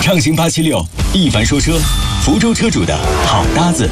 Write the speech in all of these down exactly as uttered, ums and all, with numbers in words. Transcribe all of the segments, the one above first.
畅行八七六，一凡说车，福州车主的好搭子。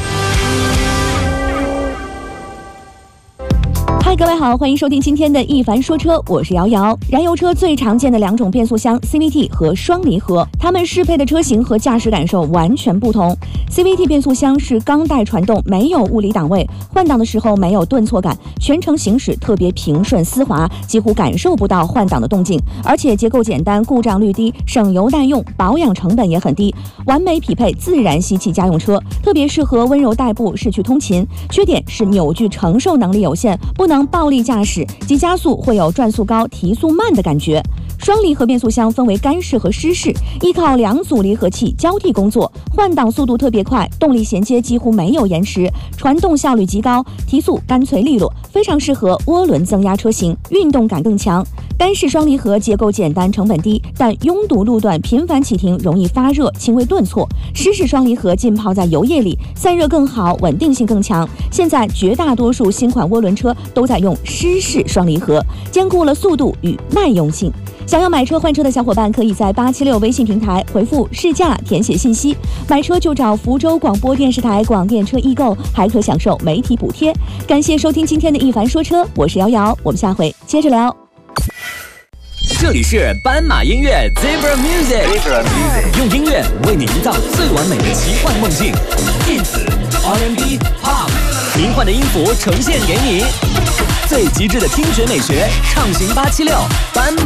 嗨，各位好，欢迎收听今天的一凡说车，我是瑶瑶。燃油车最常见的两种变速箱 C V T 和双离合，它们适配的车型和驾驶感受完全不同。C V T 变速箱是钢带传动，没有物理档位，换挡的时候没有顿挫感，全程行驶特别平顺丝滑，几乎感受不到换挡的动静，而且结构简单，故障率低，省油耐用，保养成本也很低，完美匹配自然吸气家用车，特别适合温柔代步、市区通勤。缺点是扭矩承受能力有限，不能暴力驾驶，急加速会有转速高、提速慢的感觉。双离合变速箱分为干式和湿式，依靠两组离合器交替工作，换挡速度特别快，动力衔接几乎没有延迟，传动效率极高，提速干脆利落，非常适合涡轮增压车型，运动感更强。干式双离合结构简单，成本低，但拥堵路段频繁启停，容易发热，轻微顿挫。湿式双离合浸泡在油液里，散热更好，稳定性更强。现在绝大多数新款涡轮车都在用湿式双离合，兼顾了速度与耐用性。想要买车换车的小伙伴，可以在八七六微信平台回复试驾填写信息，买车就找福州广播电视台广电车易购，还可享受媒体补贴。感谢收听今天的一凡说车，我是瑶瑶，我们下回接着聊。 这里是斑马音乐 Zebra Music， 用音乐为你营造最完美的奇幻梦境，电子 R and B Pop， 迷幻的音符呈现给你，最极致的听觉美学，畅行八七六斑马。